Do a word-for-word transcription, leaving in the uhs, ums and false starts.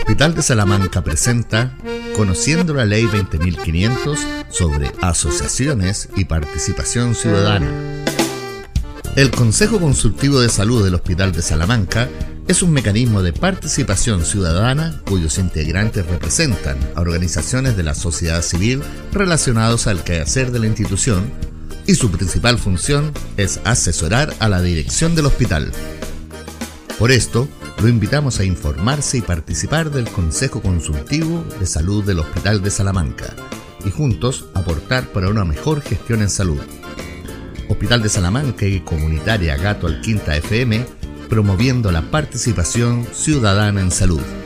Hospital de Salamanca presenta Conociendo la Ley veinte mil quinientos sobre asociaciones y participación ciudadana. El Consejo Consultivo de Salud del Hospital de Salamanca es un mecanismo de participación ciudadana cuyos integrantes representan a organizaciones de la sociedad civil relacionados al quehacer de la institución, y su principal función es asesorar a la dirección del hospital. Por esto, lo invitamos a informarse y participar del Consejo Consultivo de Salud del Hospital de Salamanca y juntos aportar para una mejor gestión en salud. Hospital de Salamanca y Comunitaria Gato Alquinta F M, promoviendo la participación ciudadana en salud.